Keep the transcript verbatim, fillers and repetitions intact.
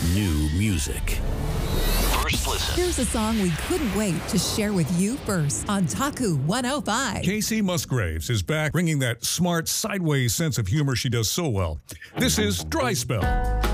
new music. First listen. Here's a song we couldn't wait to share with you first on Taku one oh five. Casey Musgraves is back, bringing that smart, sideways sense of humor she does so well. This is Dry Spell.